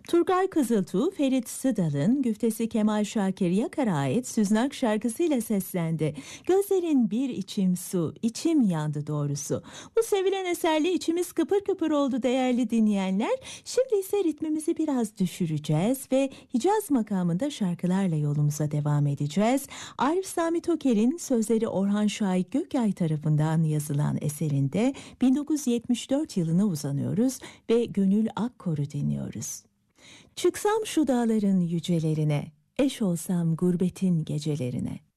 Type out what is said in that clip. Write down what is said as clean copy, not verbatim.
Turgay Kızıltuğ, Ferit Sıdal'ın güftesi Kemal Şakir Yakar'a ait Süznak şarkısıyla seslendi. Gözlerin bir içim su, içim yandı doğrusu. Bu sevilen eserle içimiz kıpır kıpır oldu değerli dinleyenler. Şimdi ise ritmimizi biraz düşüreceğiz ve Hicaz makamında şarkılarla yolumuza devam edeceğiz. Arif Sami Toker'in sözleri Orhan Şahik Gökyay tarafından yazılan eserinde 1974 yılına uzanıyoruz ve Gönül Akkor'u dinliyoruz. Çıksam şu dağların yücelerine, eş olsam gurbetin gecelerine.